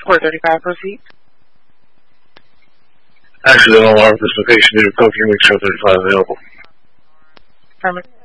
435, proceed. Accidental alarm, this location, need a token, make sure 35 available. Affirmative.